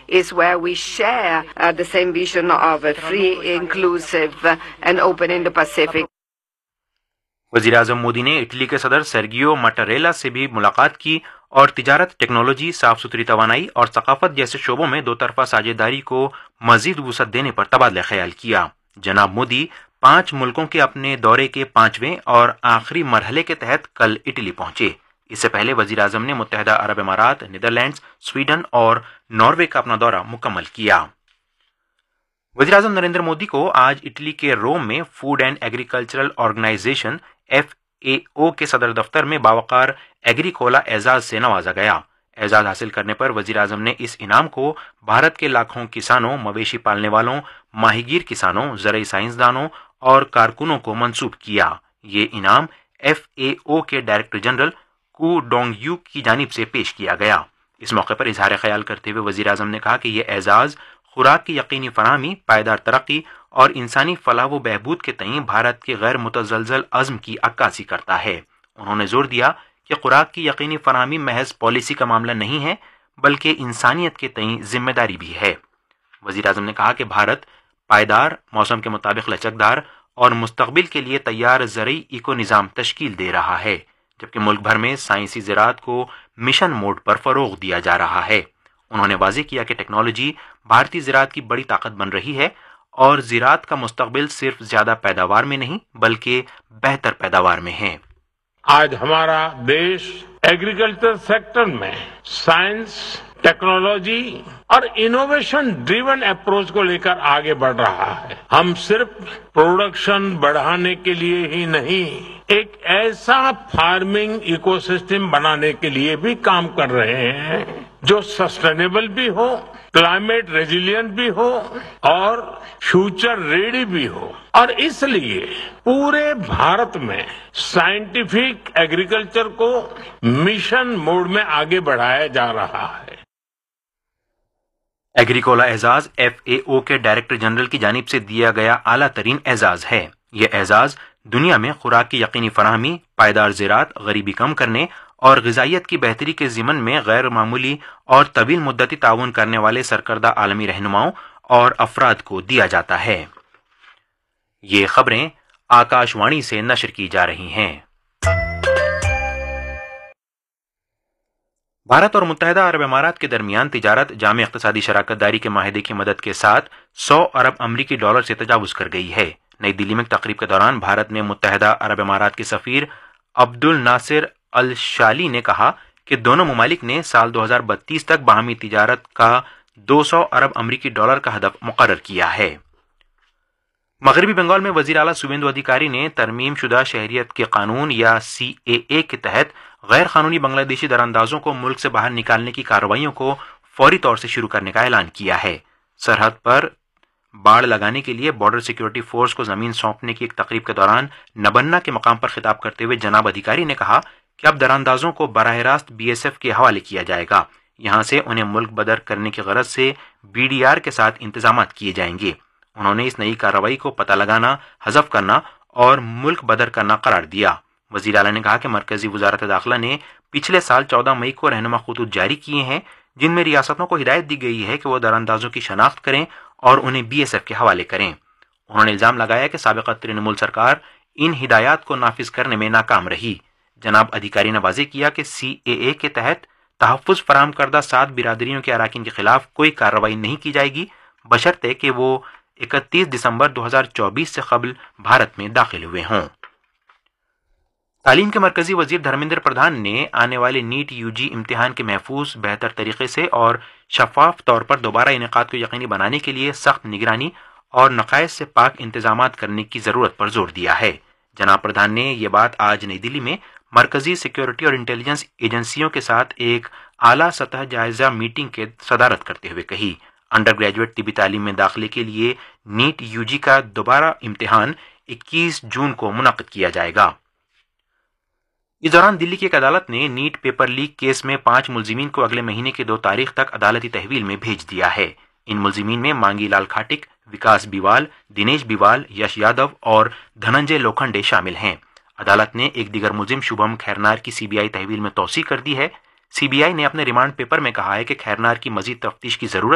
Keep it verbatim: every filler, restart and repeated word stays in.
is where we share uh, the same vision of a free, inclusive, uh, and open Indo-Pacific. वज़ीर-ए-आज़म मोदी ने Italy के सदर Sergio मटारेला से भी मुलाकात की और तिजारत, टेक्नोलॉजी, साफ सुथरी तवानाई और सकाफत जैसे शोबों में दो तरफा साझेदारी को मजीद वुसअत देने पर तबादला ख्याल किया। जनाब मोदी पांच मुल्कों के अपने दौरे के पांचवें और आखिरी मरहले के तहत कल इटली पहुंचे। इससे पहले वज़ीर-ए-आज़म ने मुत्तहिदा अरब अमारात, नीदरलैंड्स, स्वीडन और नॉर्वे का अपना दौरा मुकम्मल किया। वज़ीर-ए-आज़म नरेंद्र मोदी को आज इटली के रोम में food and agricultural organisation F A ओ के सदर दफ्तर में बावकार एग्रीकोला एजाज से नवाजा गया। एजाज हासिल करने पर वज़ीर-ए-आज़म ने इस इनाम को भारत के लाखों किसानों, मवेशी पालने वालों, माहीगीर किसानों, ज़रई साइंसदानों और कारकुनों को मंसूब किया। ये इनाम एफ ए ओ के director general Koo Dong you की जानिब से पेश किया गया। इस मौके पर इजहार ख्याल करते हुए वज़ीर-ए-आज़म ने कहा कि यह एजाज खुराक की यकीनी फराहमी, पायदार तरक्की और इंसानी फलाह व बहबूद के तईं भारत के गैर मुतज़लज़ल अज़्म की अक्कासी करता है। उन्होंने जोर दिया कि खुराक की यकीनी फराहमी महज पॉलिसी का मामला नहीं है, बल्कि इंसानियत के तईं जिम्मेदारी भी है। वज़ीर-ए-आज़म ने कहा कि भारत पायदार, मौसम के मुताबिक लचकदार और मुस्तक़बिल के लिए तैयार ज़रई इको निज़ाम तश्कील दे रहा है, जबकि मुल्क भर में साइंसी ज़राअत को मिशन मोड पर फ़रोग़ दिया जा रहा है। उन्होंने वाज़ेह किया कि टेक्नोलॉजी भारतीय ज़राअत की बड़ी ताकत बन रही है और ज़राअत का मुस्तक़बिल सिर्फ ज़्यादा पैदावार में नहीं बल्कि बेहतर पैदावार में है। आज हमारा देश एग्रीकल्चर सेक्टर में साइंस, टेक्नोलॉजी और इनोवेशन ड्रिवन अप्रोच को लेकर आगे बढ़ रहा है। हम सिर्फ प्रोडक्शन बढ़ाने के लिए ही नहीं, एक ऐसा फार्मिंग इकोसिस्टम बनाने के लिए भी काम कर रहे हैं जो सस्टेनेबल भी हो, क्लाइमेट रेजिलिएंट भी हो और फ्यूचर रेडी भी हो। और इसलिए पूरे भारत में साइंटिफिक एग्रीकल्चर को मिशन मोड में आगे बढ़ाया जा रहा है। एग्रीकोला एजाज एफ ए ओ के डायरेक्टर जनरल की जानिब से दिया गया आला तरीन एजाज है। यह एजाज दुनिया में खुराक की यकीनी फराहमी, पायदार ज़राअत, गरीबी कम करने और ग़िज़ाइयत की बेहतरी के ज़िमन में गैर मामूली और तवील मुद्दती ताउन करने वाले सरकर्दा आलमी रहनुमाओं और अफराद को दिया जाता है। ये खबरें आकाशवाणी से नशर की जा रही हैं। भारत और मुत्तहिदा अरब अमारात के दरमियान तिजारत जामे इक़्तिसादी शराकत दारी के माहिदे की मदद के साथ सौ अरब अमरीकी डॉलर से तजावुज़ कर गई है। नई दिल्ली में तकरीब के दौरान भारत में मुत्तहिदा अरब अमारात के सफ़ीर अब्दुल नासिर अल शाली ने कहा कि दोनों ममालिक ने साल दो हज़ार बत्तीस तक बाहमी तिजारत का दो सौ अरब अमरीकी डॉलर का हदफ मुकर्रर किया है। मगरबी बंगाल में वज़ीर आला शुवेंदु अधिकारी ने तरमीम शुदा शहरियत के कानून या सी ए ए के तहत गैर कानूनी बांग्लादेशी दरानंदाजों को मुल्क से बाहर निकालने की कार्रवाइयों को फौरी तौर से शुरू करने का ऐलान किया है। सरहद पर बाड़ लगाने के लिए बॉर्डर सिक्योरिटी फोर्स को जमीन सौंपने की एक तकरीब के दौरान नबन्ना के मकाम पर खिताब करते हुए जनाब अधिकारी ने कहा कि अब दरानंदाजों को बराह रास्त बी एस एफ के हवाले किया जाएगा। यहाँ से उन्हें मुल्क बदर करने की गरज से बी डी आर के साथ इंतजाम किए जाएंगे। उन्होंने इस नई कार्रवाई को पता लगाना, हज़फ करना और मुल्क बदर करना करार दिया। वज़ीर आला ने कहा कि मरकजी वज़ारत दाखिला ने पिछले साल चौदह मई को रहनुमा खतूत जारी किए हैं, जिनमें रियासतों को हिदायत दी गई है कि वह दरानंदाजों की शनाख्त करें और उन्हें बी एस एफ के हवाले करें। उन्होंने इल्ज़ाम लगाया कि साबिक़ा तृणमूल सरकार इन हिदायत को नाफिज करने में नाकाम रही। जनाब अधिकारी ने वाज़ेह किया कि सी ए ए के तहत तहफ़्फ़ुज़ फराहम करदा सात बिरादरियों के अराकीन के खिलाफ कोई कार्रवाई नहीं की जाएगी, बशर्ते कि वो इकतीस दिसंबर दो हज़ार चौबीस से कबल भारत में दाखिल हुए हों। तालीम के मरकजी वजीर धर्मेंद्र प्रधान ने आने वाले नीट यू जी इम्तिहान के महफूज, बेहतर तरीके से और शफाफ तौर पर दोबारा इनेकाद को यकीनी बनाने के लिए सख्त निगरानी और नक़ाइस से पाक इंतजामात करने की ज़रूरत पर जोर दिया है। जनाब प्रधान ने यह बात आज नई दिल्ली में मरकजी सिक्योरिटी और इंटेलिजेंस एजेंसियों के साथ एक आला सतह जायजा मीटिंग के सदारत करते हुए कही। अंडर ग्रेजुएट तिबी तालीम में दाखिले के लिए नीट यू जी का दोबारा इम्तिहान इक्कीस जून को मुनक़िद किया जाएगा। इस दौरान दिल्ली की एक अदालत ने नीट पेपर लीक केस में पांच मुलजिमीन को अगले महीने की दो तारीख तक अदालती तहवील में भेज दिया है। इन मुलजिमीन में मांगी लाल खाटिक, विकास बिवाल, दिनेश बिवाल, यश यादव और धनंजय लोखंडे शामिल हैं। अदालत ने एक दिगर मुलजिम शुभम खैरनार की सी बी आई तहवील में तौसीक कर दी है। सी बी आई ने अपने रिमांड पेपर में कहा है कि खैरनार की मजीद तफ्तीश की जरूरत